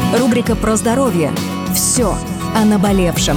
Рубрика про здоровье. Все о наболевшем.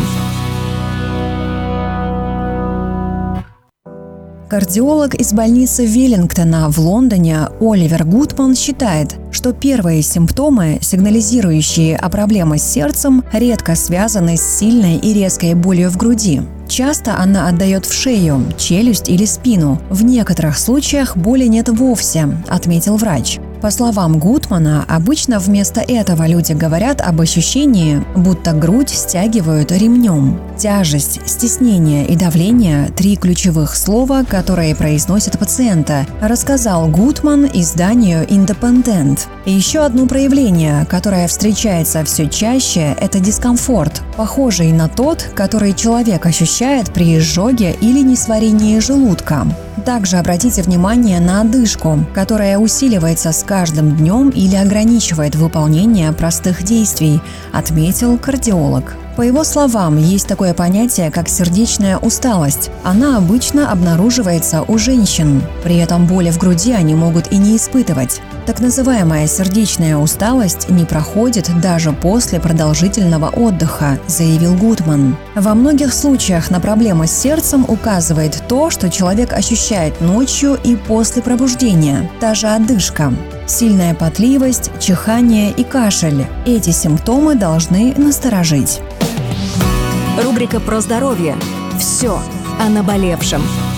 Кардиолог из больницы Веллингтона в Лондоне Оливер Гудман считает, что первые симптомы, сигнализирующие о проблемах с сердцем, редко связаны с сильной и резкой болью в груди. Часто она отдает в шею, челюсть или спину. В некоторых случаях боли нет вовсе, отметил врач. По словам Гудмана, обычно вместо этого люди говорят об ощущении, будто грудь стягивают ремнем. Тяжесть, стеснение и давление – 3 ключевых слова, которые произносят пациенты, рассказал Гудман изданию Independent. И еще одно проявление, которое встречается все чаще – это дискомфорт, похожий на тот, который человек ощущает при изжоге или несварении желудка. Также обратите внимание на одышку, которая усиливается с каждым днем или ограничивает выполнение простых действий, отметил кардиолог. По его словам, есть такое понятие, как сердечная усталость. Она обычно обнаруживается у женщин. При этом боли в груди они могут и не испытывать. Так называемая сердечная усталость не проходит даже после продолжительного отдыха, заявил Гудман. Во многих случаях на проблемы с сердцем указывает то, что человек ощущает ночью и после пробуждения, та же одышка. Сильная потливость, чихание и кашель. Эти симптомы должны насторожить. Рубрика про здоровье. Все о наболевшем.